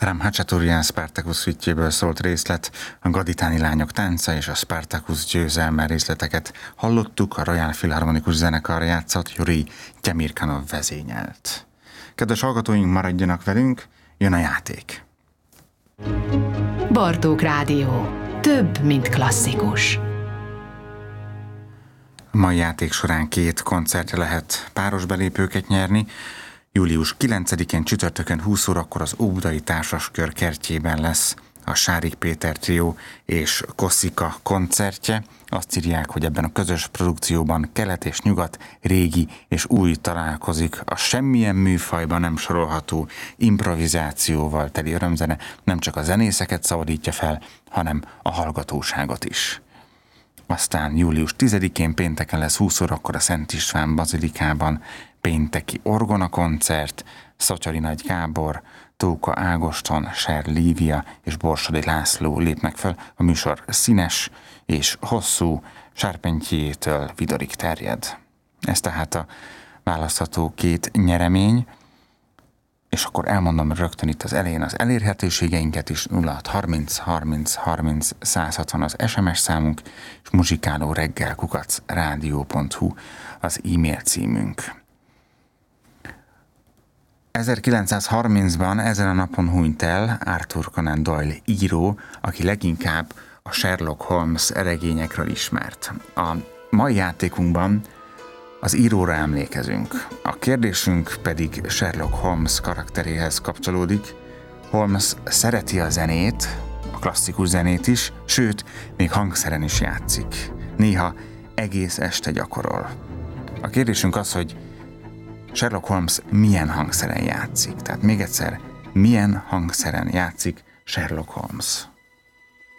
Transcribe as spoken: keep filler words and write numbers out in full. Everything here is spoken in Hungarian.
Abraham Hachaturian Spartacus Fitjéből szólt részlet, a Gaditáni lányok tánca és a Spartacus győzelme részleteket hallottuk, a Royal Philharmonikus Zenekar játszott, Jurij Tyemirkanov vezényelt. Kedves hallgatóink, maradjanak velünk, jön a játék. Bartók Rádió. Több, mint klasszikus. A mai játék során két koncertre lehet páros belépőket nyerni. július kilencedikén csütörtökön húsz órakor az Óbudai Társaskör kertjében lesz a Sárik Péter trió és Koszika koncertje. Azt írják, hogy ebben a közös produkcióban kelet és nyugat, régi és új találkozik. A semmilyen műfajban nem sorolható improvizációval teli örömzene nem csak a zenészeket szabadítja fel, hanem a hallgatóságot is. Aztán július tizedikén pénteken lesz húsz órakor a Szent István bazilikában pénteki orgona koncert, Szotyori Nagy Gábor, Tóka Ágoston, Ser Lívia és Borsodi László lépnek fel. A műsor színes és hosszú, Charpentier-től Vidorig terjed. Ez tehát a választható két nyeremény, és akkor elmondom rögtön itt az elején az elérhetőségeinket is. Nulla hat harminc harminc harminc száz hatvan az es em es számunk, és muzsikáló reggel kukac rádió pont hu az e-mail címünk. ezerkilencszázharmincban ezen a napon hunyt el Arthur Conan Doyle író, aki leginkább a Sherlock Holmes regényekről ismert. A mai játékunkban az íróra emlékezünk. A kérdésünk pedig Sherlock Holmes karakteréhez kapcsolódik. Holmes szereti a zenét, a klasszikus zenét is, sőt, még hangszeren is játszik. Néha egész este gyakorol. A kérdésünk az, hogy Sherlock Holmes milyen hangszeren játszik. Tehát még egyszer, milyen hangszeren játszik Sherlock Holmes?